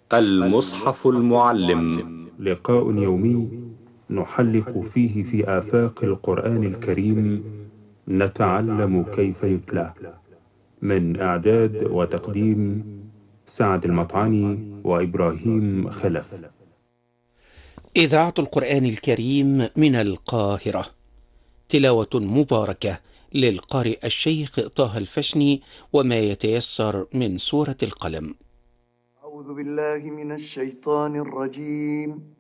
المصحف المعلم. لقاء يومي نحلق فيه في آفاق القرآن الكريم، نتعلم كيف يتلى. من إعداد وتقديم سعد المطعني وإبراهيم خلف. إذاعة القرآن الكريم من القاهرة، تلاوة مباركة للقارئ الشيخ طه الفشني وما يتيسر من سورة القلم. أعوذ بالله من الشيطان الرجيم.